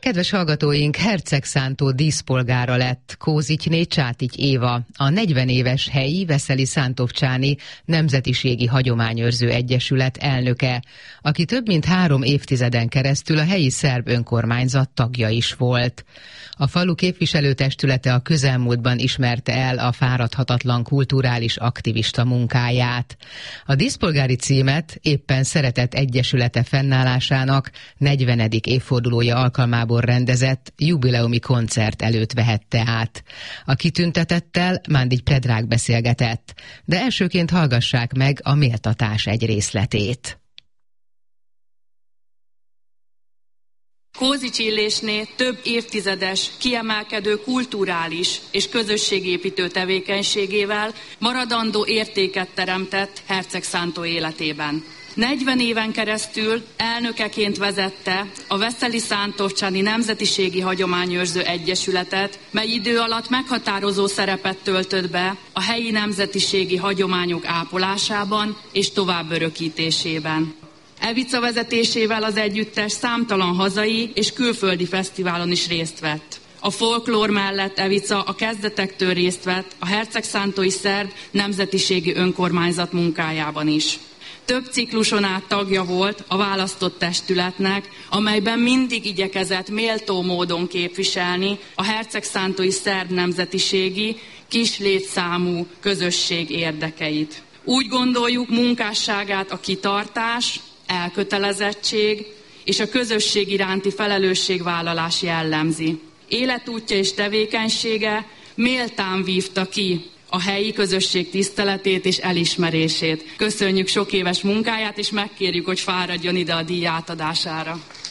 Kedves hallgatóink, hercegszántó díszpolgára lett Kózityné Csátigy Éva, a 40 éves helyi Veszeli Szántófcsáni Nemzetiségi Hagyományőrző Egyesület elnöke, aki több mint 3 évtizeden keresztül a helyi szerb önkormányzat tagja is volt. A falu képviselőtestülete a közelmúltban ismerte el a fáradhatatlan kulturális aktivista munkáját. A díszpolgári címet éppen szeretett egyesülete fennállásának 40. évfordulója alkalmából rendezett jubileumi koncert előtt vehette át. A kitüntetettel Mándigy Predrag beszélgetett, de elsőként hallgassák meg a méltatás egy részletét. Kózics-Illésné több évtizedes, kiemelkedő kulturális és közösségépítő tevékenységével maradandó értéket teremtett hercegszántó életében. 40 éven keresztül elnökeként vezette a Veszeli Szántófcsáni Nemzetiségi Hagyományőrző Egyesületet, mely idő alatt meghatározó szerepet töltött be a helyi nemzetiségi hagyományok ápolásában és továbbörökítésében. Evica vezetésével az együttes számtalan hazai és külföldi fesztiválon is részt vett. A folklór mellett Evica a kezdetektől részt vett a hercegszántói szerb nemzetiségi önkormányzat munkájában is. Több cikluson át tagja volt a választott testületnek, amelyben mindig igyekezett méltó módon képviselni a hercegszántói szerb nemzetiségi, kis létszámú közösség érdekeit. Úgy gondoljuk, munkásságát a kitartás, elkötelezettség és a közösség iránti felelősségvállalás jellemzi. Életútja és tevékenysége méltán vívta ki a helyi közösség tiszteletét és elismerését. Köszönjük sok éves munkáját, és megkérjük, hogy fáradjon ide a díj átadására.